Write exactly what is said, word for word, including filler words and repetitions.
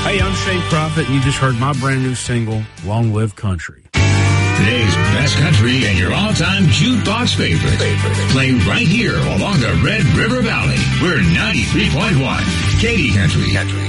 Hey, I'm Shane Prophet, and you just heard my brand new single, Long Live Country. Today's best country and your all-time jukebox favorite. Play right here along the Red River Valley. We're ninety-three point one, Katy Country. Country.